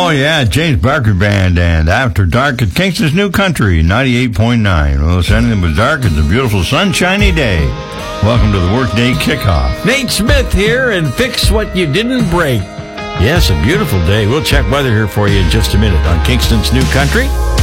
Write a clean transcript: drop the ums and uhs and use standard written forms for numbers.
Oh, yeah, James Barker Band and After Dark at Kingston's New Country, 98.9. Well, anything but dark, it's a beautiful sunshiny day. Welcome to the Workday Kickoff. Nate Smith here, and fix what you didn't break. Yes, a beautiful day. We'll check weather here for you in just a minute on Kingston's New Country.